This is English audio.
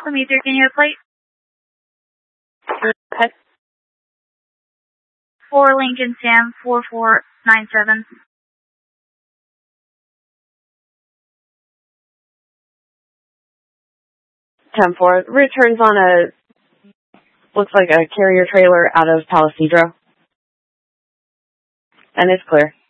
Let me do, can you have a plate? Okay. 4 Lincoln Sam 4497. 10-4. Returns on looks like a carrier trailer out of Palisadro. And it's clear.